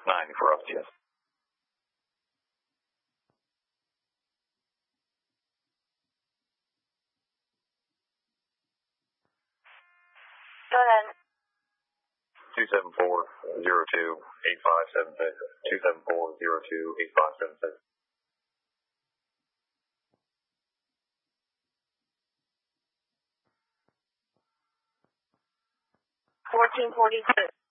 90 for us, yes. Go ahead. 274-02-8576. 274-02-8576. 1442.